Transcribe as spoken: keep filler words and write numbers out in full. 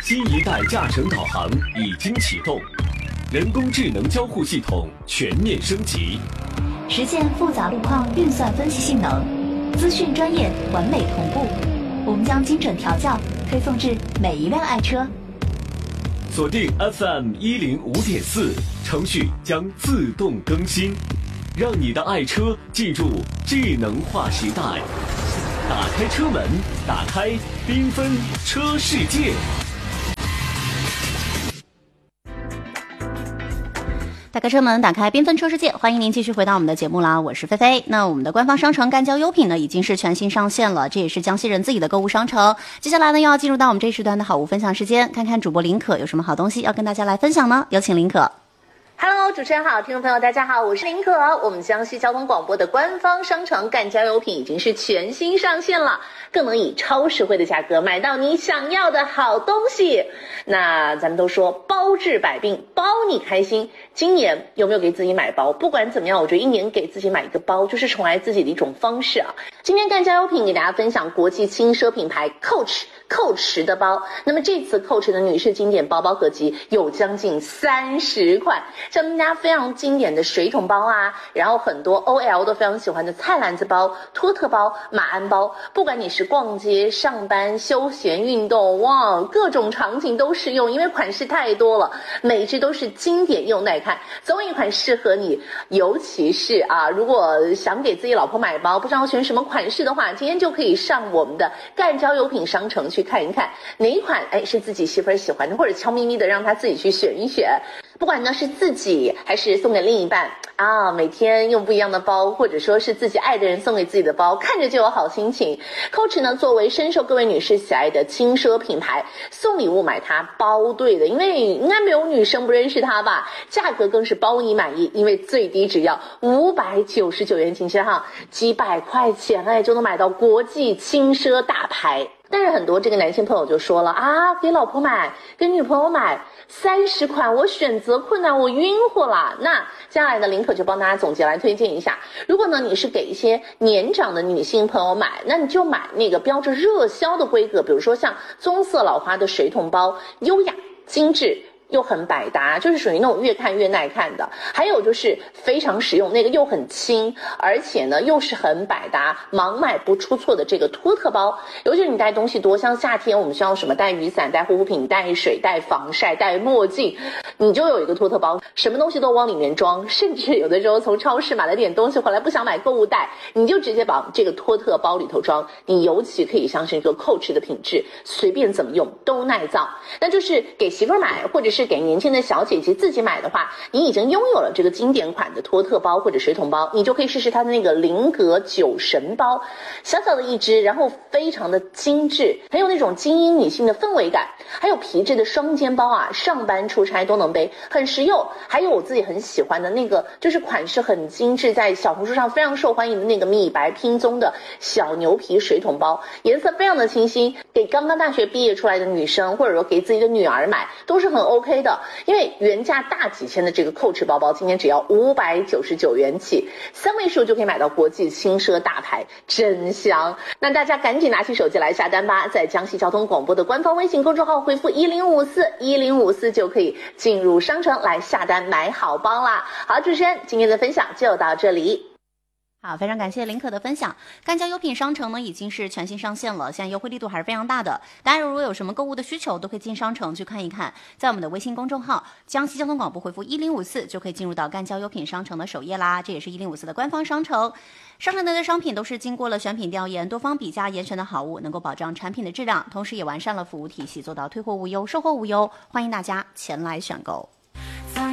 新一代驾乘导航已经启动，人工智能交互系统全面升级， 实现复杂路况运算分析性能，资讯专业完美同步。我们将精准调教推送至每一辆爱车。 锁定 F M 一零五点四，程序将自动更新，让你的爱车进入智能化时代。打开车门，打开缤纷车世界。 打开车门，打开缤纷车世界，欢迎您继续回到我们的节目啦！我是菲菲。那我们的官方商城干交优品呢，已经是全新上线了，这也是江西人自己的购物商城。接下来呢，又要进入到我们这时段的好物分享时间，看看主播林可有什么好东西要跟大家来分享呢？有请林可。 Hello， 主持人好，听众朋友大家好，我是林可。我们江西交通广播的官方商城干交优品已经是全新上线了，更能以超实惠的价格买到你想要的好东西。那咱们都说包治百病，包你开心。今年有没有给自己买包？不管怎么样，我觉得一年给自己买一个包，就是宠爱自己的一种方式啊。今天干交优品给大家分享国际轻奢品牌 Coach Coach 的包。那么这次 Coach 的女士经典包包合集有将近三十款。像大家非常经典的水桶包啊，然后很多 O L 都非常喜欢的菜篮子包、托特包、马鞍包，不管你是逛街、上班、休闲、运动，哇，各种场景都适用，因为款式太多了，每一只都是经典又耐看，总有一款适合你。尤其是啊，如果想给自己老婆买包，不知道选什么款式的话，今天就可以上我们的干交优品商城去看一看，哪一款哎是自己媳妇儿喜欢的，或者悄咪咪的让她自己去选一选。不管呢是自己还是送给另一半啊，每天用不一样的包，或者说是自己爱的人送给自己的包，看着就有好心情。Coach 呢作为深受各位女士喜爱的轻奢品牌，送礼物买它包对的，因为应该没有女生不认识它吧。价格更是包你满意，因为最低只要五百九十九元，请先哈，几百块钱哎就能买到国际轻奢大牌。但是很多这个男性朋友就说了啊，给老婆买，给女朋友买，三十款我选择困难，我晕乎了。那接下来呢，林可就帮大家总结来推荐一下。如果呢你是给一些年长的女性朋友买，那你就买那个标着热销的规格，比如说像棕色老花的水桶包，优雅精致又很百搭，就是属于那种越看越耐看的。还有就是非常实用，那个又很轻，而且呢又是很百搭，盲买不出错的这个托特包。尤其是你带东西多，像夏天我们需要什么带雨伞、带护肤品、带水、带防晒、带墨镜，你就有一个托特包，什么东西都往里面装。甚至有的时候从超市买了点东西回来不想买购物袋，你就直接把这个托特包里头装。你尤其可以相信这个 Coach 的品质，随便怎么用都耐造。那就是给媳妇儿买，或者是是给年轻的小姐姐自己买的话，你已经拥有了这个经典款的托特包或者水桶包，你就可以试试它的那个菱格酒神包，小小的一只，然后非常的精致，很有那种精英女性的氛围感。还有皮质的双肩包啊，上班出差都能背，很实用。还有我自己很喜欢的那个，就是款式很精致，在小红书上非常受欢迎的那个米白拼棕的小牛皮水桶包，颜色非常的清新，给刚刚大学毕业出来的女生，或者说给自己的女儿买都是很 OK。的，因为原价大几千的这个 Coach 包包，今天只要五百九十九元起，三位数就可以买到国际轻奢大牌，真香！那大家赶紧拿起手机来下单吧，在江西交通广播的官方微信公众号回复一零五四一零五四就可以进入商城来下单买好包啦。好，主持人，今天的分享就到这里。 好，非常感谢林可的分享。干交优品商城呢已经是全新上线了，现在优惠力度还是非常大的。大家如果有什么购物的需求，都可以进商城去看一看。在我们的微信公众号江西交通广播回复一零五四就可以进入到干交优品商城的首页啦，这也是一零五四的官方商城。商城内的商品都是经过了选品调研、多方比价严选的好物，能够保障产品的质量，同时也完善了服务体系，做到退货无忧、售后无忧。欢迎大家前来选购。